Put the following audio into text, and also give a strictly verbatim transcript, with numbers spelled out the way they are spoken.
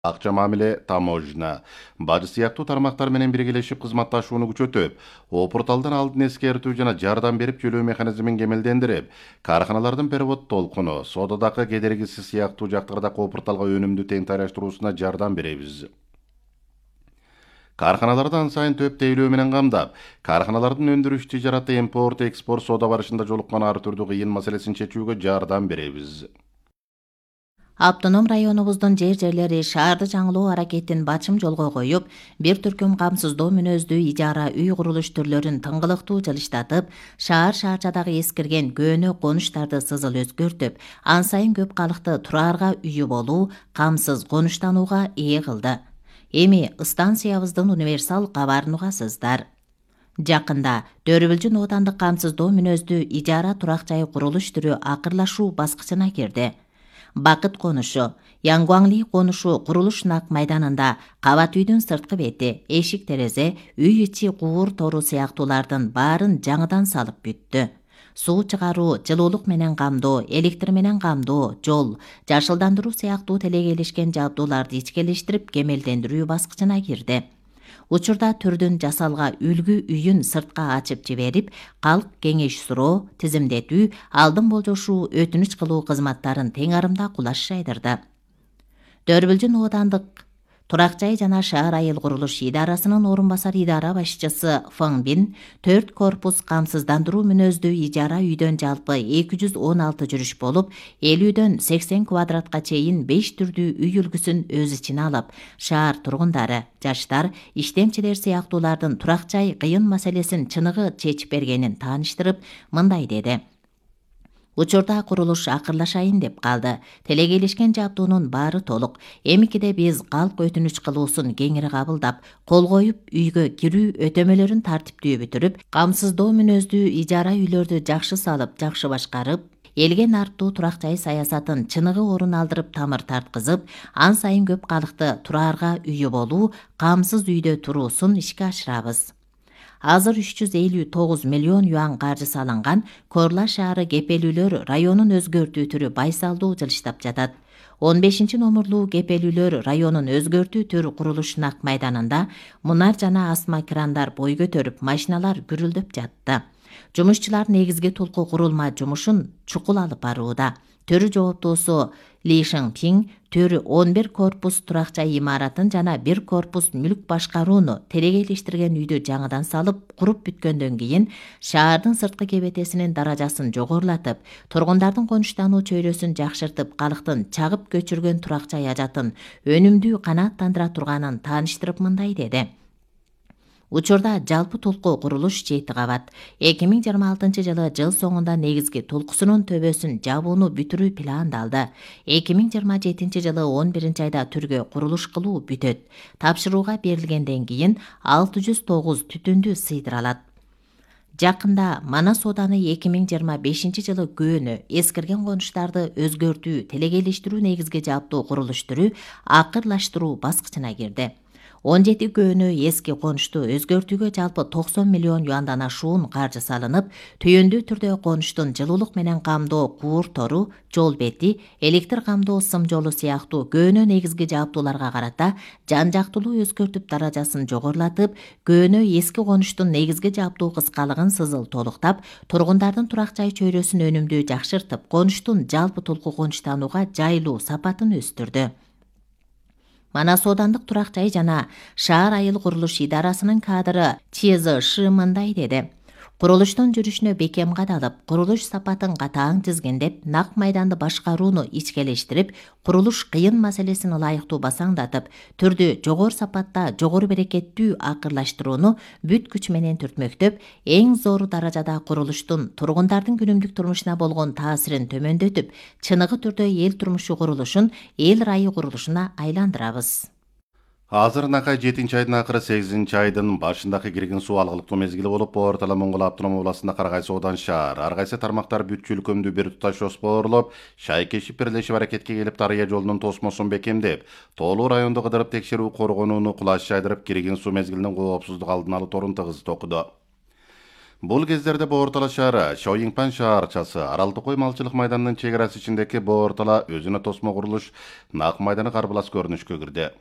акча мамиле, таможня, бажы сыяктуу тармактар менен биргелешип кызматташууну күчөтүп, о порталдан алдын эскертүү жана жардам берип төлөө механизмин кемелдендирип, карханалардын перевод толкуну, соодадагы кедергиси сыяктуу жактардагы о порталга өнүмдү тең тайраштырууусуна жардам беребиз. Карханаларды ан сайын төп тейлөө менен камдап, карханалардын өндүрүш тижараты, импорт, экспорт, соода барышында жолуккан ар түрдүү кыйын маселесин чечүүгө жардам беребиз. Автоном районубуздун жер жерлери шаарды жаңылоо аракетин бачым жолго коюп, бир түркүм камсыздоо мүнөздүү ижара үй курулуш түрлөрүн тыңгылыктуу жылыштатып, шаар шаарчадагы эскирген көөнө конуштарды сызыл өзгөртүп, ан сайын көп калыкты тураарга үйү болуу, камсыз конуштанууга ээ кылды. Эми станциябыздын универсал кабарын угасыздар. Жакында Дөрүбүлжүн оотандык камсыздоо мүнөздүү ижара турак жай курулуш түрү акырлашуу баскычына кирди. Бакыт конушу, Янгуаңли конушу курулуш нак майданында кабат үйдүн сырткы бети, эшик терезе, үй ичи куур тору сыяктуулардын баарын жаңыдан салып бүттү. Суу чыгаруу, жылуулук менен камдоо, электр менен камдоо, жол, жашылдандыруу сыяктуу телегейлешкен жабдууларды ичкелештирип кемелдендирүү баскычына кирди. Учурда түрдүн жасалга үлгү үйүн сыртка ачып жиберип, калк кеңеш суроо, тизимдетүү, алдын болжошуу, өтүнүч кылуу кызматтарын тең арымда кулаш жайдырды. Дөрүбүлжүн оотандык турак жай жана шаар айыл курулуш идарасынын орун басар идара башчысы Фың Бин төрт корпус камсыздандыруу мүнөздүү ижара үйдөн жалпы эки жүз он алты жүрүш болуп, элүүдөн сексен квадратка чейин беш түрдүү үй үлгүсүн өз ичине алып, шаар тургундары, жаштар, иштемчилер сыяктуулардын турак жай кыйын маселесин чыныгы чечип бергенин тааныштырып, мындай деди. Учурда курулуш акырлашайын деп калды. Телегейлешкен жабдуунун баары толук. Эмикиде биз калк өтүнүч кылуусун кеңири кабылдап, кол коюп, үйгө кирүү өтөмөлөрүн тартиптүү бүтүрүп, камсыздоо мүнөздүү ижара үйлөрдү жакшы салып, жакшы башкарып, элге нарттуу турак жай саясатын чыныгы орун алдырып, тамыр тарткызып, ан сайын көп калыкты тураарга үйү болуу, камсыз үйдө туруусун ишке ашырабыз. Азыр үч жүз элүү тогуз миллион юан каржы салынган, Корла шаары кепелүүлөр районун өзгөртүү түрү байсалдуу жылыштап жатат. он бешинчи номурлуу кепелүүлөр районун өзгөртүү түрү курулуш нак майданында мунар жана асма крандар бой көтөрүп, машиналар гүрүлдөп жатты. Жумушчулар негизги толку курулма жумушун чукул алып барууда. Төрү жооптуусу Ли Шыңпиң төрү он бир корпус турак жай имаратын жана бир корпус мүлк башкарууну телегейлештирген үйдү жаңыдан салып, куруп бүткөндөн кийин шаардын сырткы кебетесинин даражасын жогорулатып, тургундардын конуштануу чөйрөсүн жакшыртып, калктын чагып көчүргөн турак жай ажатын өнүмдүү канааттандыра турганын тааныштырып мындай деди. Учурда жалпы толку курулуш жети кабат. эки миң жыйырма алтынчы жылы жыл соңунда негизги толкусунун төбөсүн жабууну бүтүрүү пландалды. эки миң жыйырма жетинчи жылы он биринчи айда түргө курулуш кылуу бүтөт. Тапшырууга берилгенден кийин алты жүз тогуз түтүндү сыйдыра алат. Жакында Манас ооданы эки миң жыйырма бешинчи жылы көөнө эскирген конуштарды өзгөртүү, телегейлештирүү негизги жабдуу курулуш түрү акырлаштыруу баскычына кирди. он жети көөнө эски конушту өзгөртүүгө жалпы токсон миллион юандан ашуун каржы салынып, түйүндүү түрдө конуштун жылуулук менен камдоо куур тору, жол бети, электр камдоо сым жолу сыяктуу көөнө негизги жабдууларга карата жан жактылуу өзгөртүп, даражасын жогорулатып, көөнө эски конуштун негизги жабдуу кыскалыгын сызыл толуктап, тургундардын турак жай чөйрөсүн өнүмдүү жакшыртып, конуштун жалпы толку конуштанууга жайлуу сапатын өстүрдү. Манас оодандык турак жай жана шаар айыл курулуш идарасынын кадры Чезы Шы мындай деди. Курулуштун жүрүшүнө бекем кадалып, курулуш сапатын катаң тизгиндеп, нак майданды башкарууну ичкелештирип, курулуш кыйын маселесин ылайыктуу басаңдатып, түрдү жогору сапатта, жогору берекеттүү акырлаштырууну бүт күч менен түртмөктөп, эң зор даражада курулуштун тургундардын күнүмдүк турмушуна болгон таасирин төмөндөтүп, чыныгы түрдө эл турмушу курулушун эл райы курулушуна айландырабыз. Азыр накай жетинчи айдын акыры сегизинчи айдын башындагы кирген суу алгылыктуу мезгили болуп, ортала Моңгол автоном областында Кара Кайсы одан шаар, ар кайсы тармактар бүтчү өлкөмдү бир туташ жоспорлоп, шайкешип бирлешип аракетке келип, Тарыя жолунун тосмосун бекемдеп, тоолуу районду кыдырып текшерүү коргонууну кулаш жайдырып, кирген суу мезгилинин коопсуздук алдын алуу торун тыгыз токуду. Бул кездерде Боортала шаары, Шоуиңпан шаарчасы, Арал Токой малчылык майданынын чек арасы ичиндеги Боортала өзүнө тосмо курулуш нак майданы карбылас көрүнүшкө кирди.